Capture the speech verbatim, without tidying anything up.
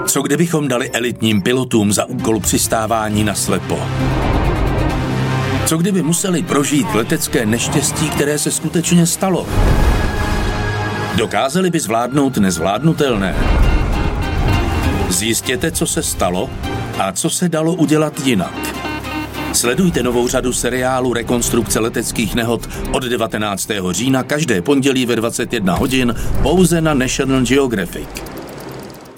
Co kdybychom dali elitním pilotům za úkol přistávání na slepo? Co kdyby museli prožít letecké neštěstí, které se skutečně stalo? Dokázali by zvládnout nezvládnutelné? Zjistěte, co se stalo a co se dalo udělat jinak. Sledujte novou řadu seriálu Rekonstrukce leteckých nehod od devatenáctého října každé pondělí ve dvacet jedna hodin pouze na National Geographic.